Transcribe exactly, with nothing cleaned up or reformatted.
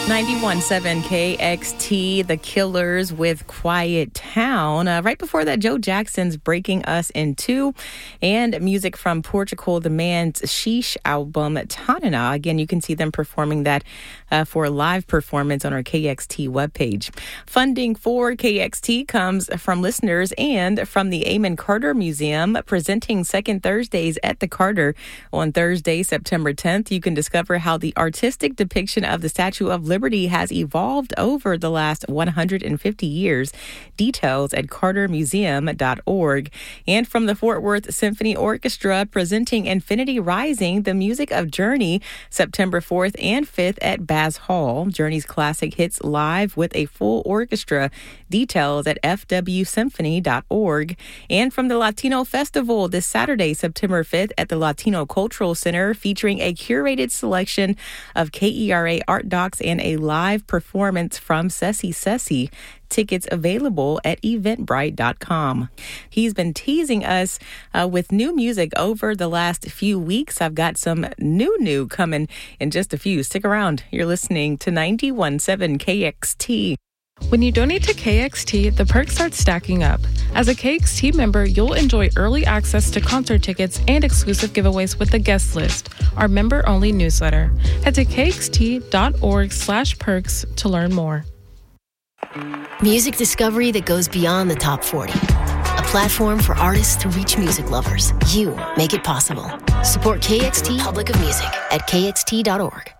ninety-one point seven K X T, The Killers with Quiet Town. Uh, right before that, Joe Jackson's Breaking Us in Two, and music from Portugal, the Man's Sheesh album, Tanana. Again, you can see them performing that uh, for a live performance on our K X T webpage. Funding for K X T comes from listeners and from the Amon Carter Museum, presenting Second Thursdays at the Carter on Thursday, September tenth. You can discover how the artistic depiction of the Statue of Liberty has evolved over the last one hundred fifty years. Details at carter museum dot org. And from the Fort Worth Symphony Orchestra, presenting Infinity Rising, the music of Journey, September fourth and fifth at Bass Hall. Journey's classic hits live with a full orchestra. Details at f w symphony dot org. And from the Latino Festival this Saturday, September fifth at the Latino Cultural Center, featuring a curated selection of K E R A art docs and a live performance from Ceci Ceci. Tickets available at eventbrite dot com. He's been teasing us uh, with new music over the last few weeks. I've got some new new coming in just a few. Stick around. You're listening to ninety-one point seven K X T. When you donate to K X T, the perks start stacking up. As a K X T member, you'll enjoy early access to concert tickets and exclusive giveaways with the guest list, our member-only newsletter. Head to k x t dot org slash perks to learn more. Music discovery that goes beyond the top forty. A platform for artists to reach music lovers. You make it possible. Support K X T Republic of Music at k x t dot org.